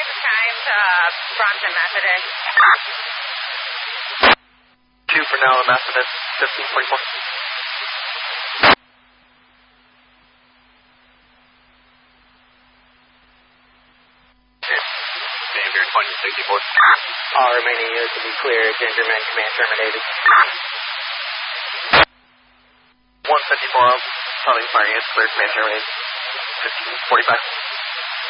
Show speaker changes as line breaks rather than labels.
Chimes, Bronson Methodist.
2 for now, Methodist, 1544.
Xavier 2064.
All remaining units to be clear. Ginger Man command terminated.
154, Southern Fire units clear, command terminated. 1545.